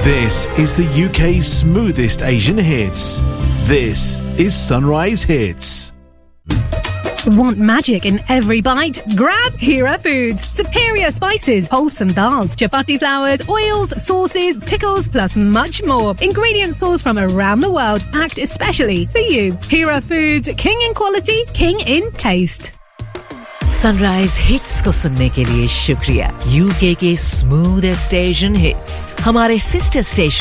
This is the UK's smoothest Asian hits. This is Sunrise Hits. Want magic in every bite? Grab Hira Foods. Superior spices, wholesome dals, chapati flours, oils, sauces, pickles, plus much more. Ingredient sourced from around the world, packed especially for you. Hira Foods, king in quality, king in taste. Sunrise hits को सुनने के लिए शुक्रिया। UK के smoothest Asian hits हमारे sister station